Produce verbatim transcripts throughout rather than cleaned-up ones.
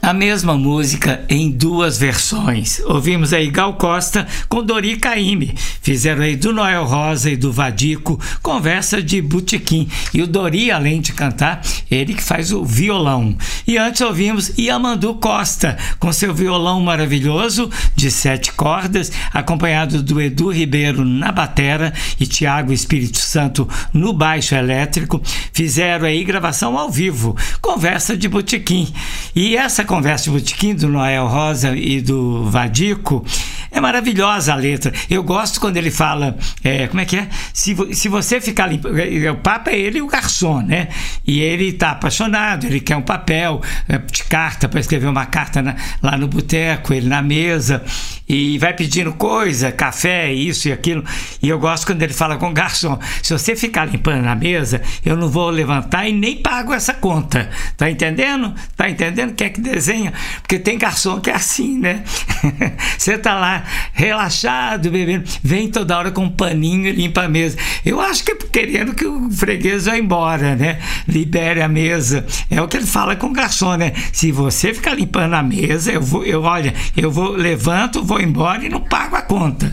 A mesma música em duas versões. Ouvimos aí Gal Costa com Dori Caymmi. Fizeram aí do Noel Rosa e do Vadico Conversa de Botequim. E o Dori, além de cantar, ele que faz o violão. E antes ouvimos Yamandu Costa com seu violão maravilhoso de sete cordas, acompanhado do Edu Ribeiro na batera e Tiago Espírito Santo no baixo elétrico. Fizeram aí gravação ao vivo, Conversa de Botequim. E essa Conversa de Botequim do Noel Rosa e do Vadico é maravilhosa a letra. Eu gosto quando ele fala, é, como é que é? Se, se você ficar limpo, o papo é ele e o garçom, né? E ele tá apaixonado, ele quer um papel é, de carta para escrever uma carta na, lá no boteco, ele na mesa, e vai pedindo coisa, café, isso e aquilo. E eu gosto quando ele fala com o garçom: se você ficar limpando na mesa, eu não vou levantar e nem pago essa conta. Tá entendendo? Tá entendendo? Quer que desenha? Porque tem garçom que é assim, né? Você tá lá relaxado, bebendo, vem toda hora com um paninho e limpa a mesa. Eu acho que é querendo que o freguês vá embora, né? Libere a mesa. É o que ele fala com o garçom, né? Se você ficar limpando a mesa, eu vou, eu, olha, eu vou, levanto, vou embora e não pago a conta.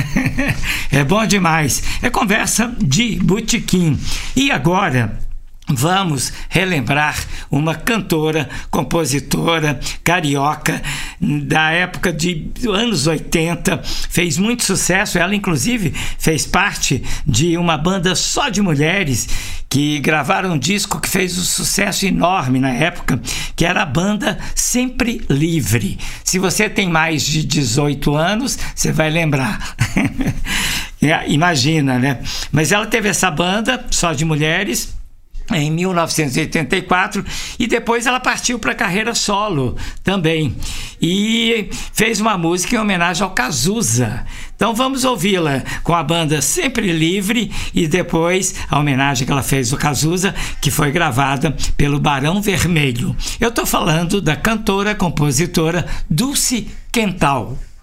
É bom demais. É Conversa de Botequim. E agora vamos relembrar uma cantora, compositora carioca da época de anos oitenta, fez muito sucesso. Ela inclusive fez parte de uma banda só de mulheres que gravaram um disco que fez um sucesso enorme na época, que era a banda Sempre Livre. Se você tem mais de dezoito anos, você vai lembrar. Imagina, né? Mas ela teve essa banda só de mulheres em mil novecentos e oitenta e quatro, e depois ela partiu para a carreira solo também, e fez uma música em homenagem ao Cazuza. Então vamos ouvi-la com a banda Sempre Livre, e depois a homenagem que ela fez ao Cazuza, que foi gravada pelo Barão Vermelho. Eu estou falando da cantora, compositora Dulce Quental.